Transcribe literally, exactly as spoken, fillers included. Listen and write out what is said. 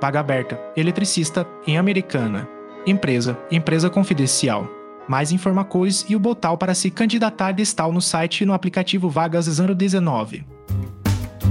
Vaga aberta, eletricista, em Americana. Empresa, empresa confidencial. Mais informações e o botão para se candidatar está no site e no aplicativo Vagas zero dezenove.